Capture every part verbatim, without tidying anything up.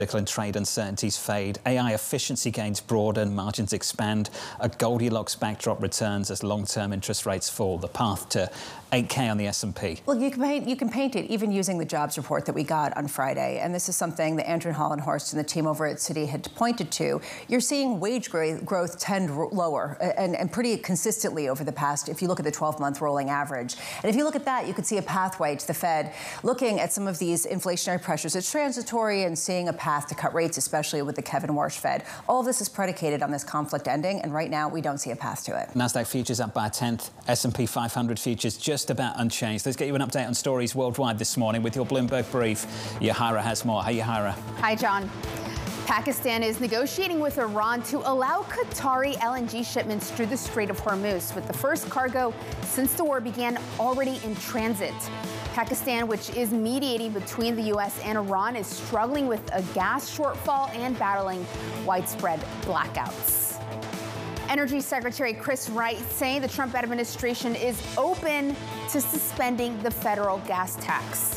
And trade uncertainties fade, A I efficiency gains broaden, margins expand, a Goldilocks backdrop returns as long-term interest rates fall. The path to eight K on the S and P. Well, you can paint you can paint it even using the jobs report that we got on Friday, and this is something that Andrew Hollenhorst and the team over at Citi had pointed to. You're seeing wage growth tend lower and, and pretty consistently over the past, if you look at the twelve-month rolling average. And if you look at that, you could see a pathway to the Fed looking at some of these inflationary pressures. It's transitory and seeing a path to cut rates, especially with the Kevin Warsh Fed. All of this is predicated on this conflict ending, and right now we don't see a path to it. Nasdaq futures up by a tenth, S and P five hundred futures just about unchanged. Let's get you an update on stories worldwide this morning with your Bloomberg Brief. Yahira has more. Hey, Yahira. Hi, John. Pakistan is negotiating with Iran to allow Qatari L N G shipments through the Strait of Hormuz, with the first cargo since the war began already in transit. Pakistan, which is mediating between the U S and Iran, is struggling with a gas shortfall and battling widespread blackouts. Energy Secretary Chris Wright saying the Trump administration is open to suspending the federal gas tax.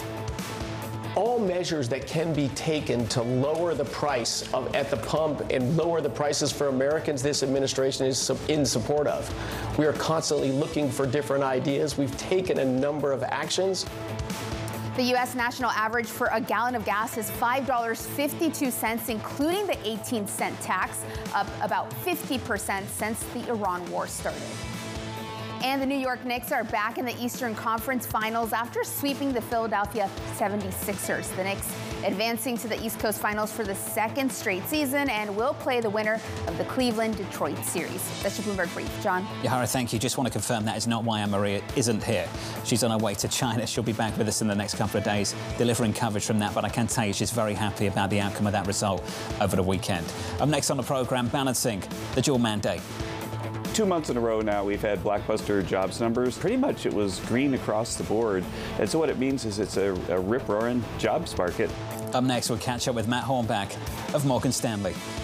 All measures that can be taken to lower the price of, at the pump and lower the prices for Americans, this administration is in support of. We are constantly looking for different ideas. We've taken a number of actions. The U S national average for a gallon of gas is five dollars and fifty-two cents, including the eighteen cent tax, up about fifty percent since the Iran war started. And the New York Knicks are back in the Eastern Conference Finals after sweeping the Philadelphia seventy-sixers. The Knicks advancing to the East Coast Finals for the second straight season and will play the winner of the Cleveland-Detroit series. That's your Bloomberg Brief. John? Yahira, thank you. Just want to confirm that is not why Anne-Marie isn't here. She's on her way to China. She'll be back with us in the next couple of days, delivering coverage from that. But I can tell you she's very happy about the outcome of that result over the weekend. Up next on the programme, balancing the dual mandate. Two months in a row now, we've had blockbuster jobs numbers. Pretty much it was green across the board. And so what it means is it's a, a rip-roaring jobs market. Up next, we'll catch up with Matt Hornback of Morgan Stanley.